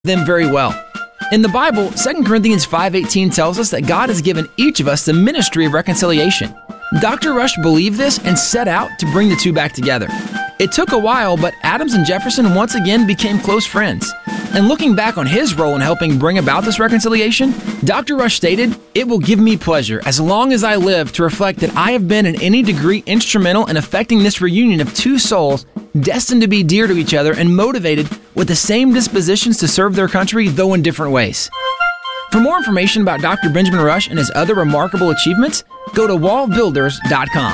them very well. In the Bible, 2 Corinthians 5:18 tells us that God has given each of us the ministry of reconciliation. Dr. Rush believed this and set out to bring the two back together. It took a while, but Adams and Jefferson once again became close friends. And looking back on his role in helping bring about this reconciliation, Dr. Rush stated, "It will give me pleasure as long as I live to reflect that I have been in any degree instrumental in effecting this reunion of two souls destined to be dear to each other and motivated with the same dispositions to serve their country, though in different ways." For more information about Dr. Benjamin Rush and his other remarkable achievements, go to wallbuilders.com.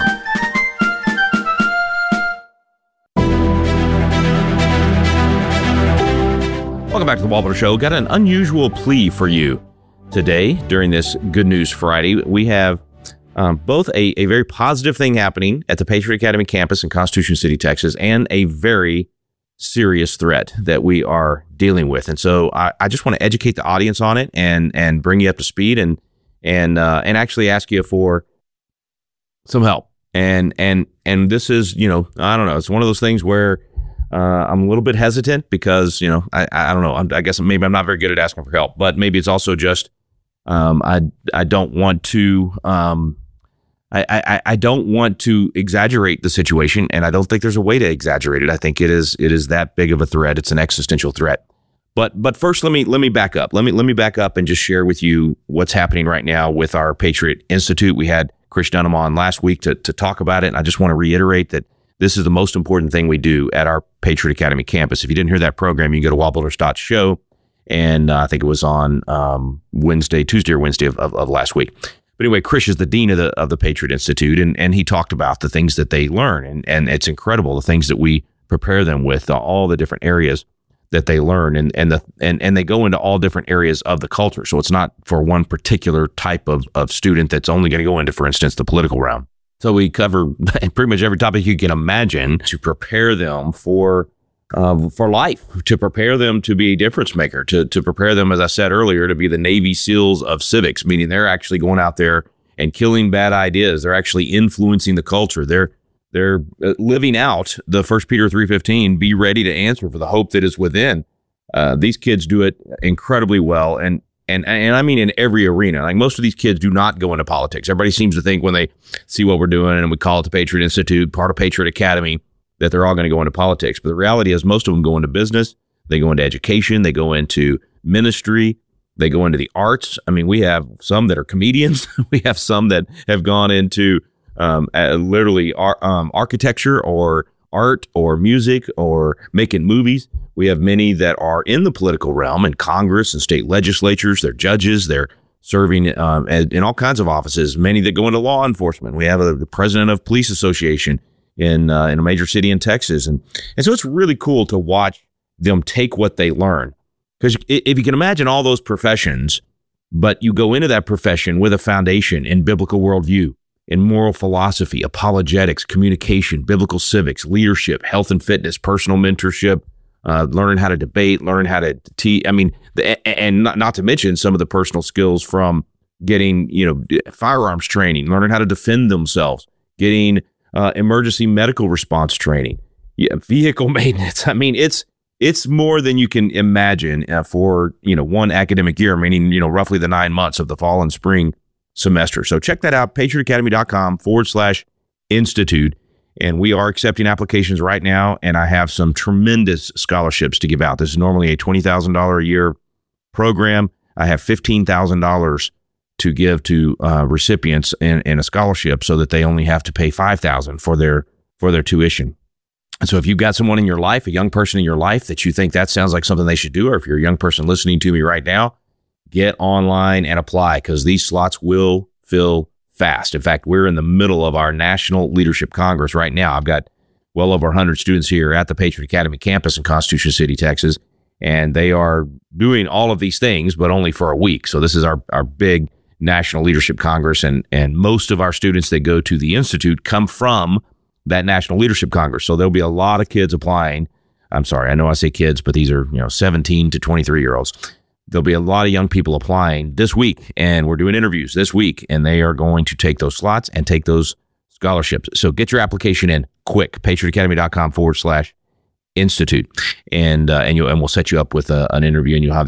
Welcome back to the Wall Builder Show. Got an unusual plea for you today during this Good News Friday. We have both a very positive thing happening at the Patriot Academy campus in Constitution City, Texas, and a very serious threat that we are dealing with. And so I just want to educate the audience on it and bring you up to speed and actually ask you for some help. And this is, I don't know, it's one of those things where I'm a little bit hesitant because, I don't know, I guess maybe I'm not very good at asking for help, but maybe it's also just I don't want to I don't want to exaggerate the situation, and I don't think there's a way to exaggerate it. I think it is that big of a threat. It's an existential threat. But first, let me back up. Let me back up and just share with you what's happening right now with our Patriot Institute. We had Chris Dunham on last week to talk about it, and I just want to reiterate that this is the most important thing we do at our Patriot Academy campus. If you didn't hear that program, you can go to wallbuilders.show, and I think it was on Tuesday or Wednesday of last week. But anyway, Chris is the dean of the Patriot Institute, and he talked about the things that they learn, and it's incredible the things that we prepare them with, all the different areas that they learn, and they go into all different areas of the culture. So it's not for one particular type of student that's only going to go into, for instance, the political realm. So we cover pretty much every topic you can imagine to prepare them for life, to prepare them to be a difference maker, to prepare them, as I said earlier, to be the Navy SEALs of civics, meaning they're actually going out there and killing bad ideas. They're actually influencing the culture. They're living out the 1 Peter 3:15, be ready to answer for the hope that is within. These kids do it incredibly well. And I mean in every arena. Like most of these kids do not go into politics. Everybody seems to think when they see what we're doing and we call it the Patriot Institute, part of Patriot Academy, that they're all going to go into politics. But the reality is most of them go into business. They go into education. They go into ministry. They go into the arts. I mean, we have some that are comedians. We have some that have gone into literally architecture or art or music or making movies. We have many that are in the political realm in Congress and state legislatures. They're judges. They're serving in all kinds of offices. Many that go into law enforcement. We have the president of Police Association in a major city in Texas. And so it's really cool to watch them take what they learn. Because if you can imagine all those professions, but you go into that profession with a foundation in biblical worldview, in moral philosophy, apologetics, communication, biblical civics, leadership, health and fitness, personal mentorship, learning how to debate, learning how to teach. I mean, and not to mention some of the personal skills from getting, firearms training, learning how to defend themselves, getting emergency medical response training, vehicle maintenance. I mean, it's more than you can imagine for, one academic year, meaning, roughly the 9 months of the fall and spring semester. So check that out, patriotacademy.com/institute. And we are accepting applications right now. And I have some tremendous scholarships to give out. This is normally a $20,000 a year program. I have $15,000 to give to recipients in a scholarship so that they only have to pay $5,000 for their tuition. And so if you've got someone in your life, a young person in your life that you think that sounds like something they should do, or if you're a young person listening to me right now, get online and apply because these slots will fill fast. In fact, we're in the middle of our National Leadership Congress right now. I've got well over 100 students here at the Patriot Academy campus in Constitution City, Texas, and they are doing all of these things, but only for a week. So this is our big National Leadership Congress, and most of our students that go to the Institute come from that National Leadership Congress. So there'll be a lot of kids applying. I'm sorry, I know I say kids, but these are 17 to 23-year-olds. There'll be a lot of young people applying this week, and we're doing interviews this week, and they are going to take those slots and take those scholarships. So get your application in quick, patriotacademy.com/institute. Institute, and we'll set you up with an interview, and you'll have